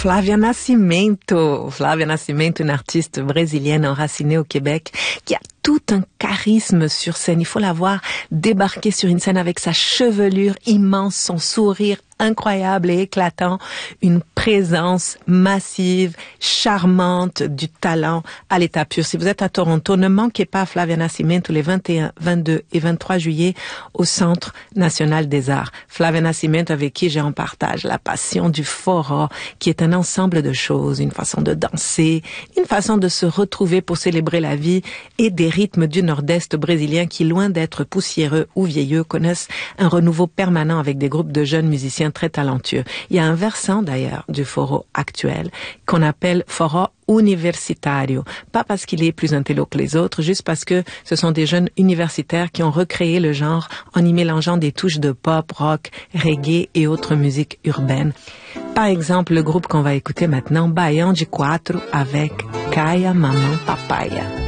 Flávia Nascimento. Flávia Nascimento, une artiste brésilienne enracinée au Québec, qui a tout un charisme sur scène. Il faut la voir débarquer sur une scène avec sa chevelure immense, son sourire incroyable et éclatant, une présence massive, charmante, du talent à l'état pur. Si vous êtes à Toronto, ne manquez pas Flávia Nascimento les 21, 22 et 23 juillet au Centre national des arts. Flávia Nascimento, avec qui j'ai en partage la passion du forró, qui est un ensemble de choses, une façon de danser, une façon de se retrouver pour célébrer la vie, et des rythmes du nord-est brésilien qui, loin d'être poussiéreux ou vieilleux, connaissent un renouveau permanent avec des groupes de jeunes musiciens très talentueux. Il y a un versant d'ailleurs du forró actuel qu'on appelle forró universitario. Pas parce qu'il est plus intello que les autres, juste parce que ce sont des jeunes universitaires qui ont recréé le genre en y mélangeant des touches de pop, rock, reggae et autres musiques urbaines. Par exemple, le groupe qu'on va écouter maintenant, Baião de Quatro avec Kaya Mamão Papaya.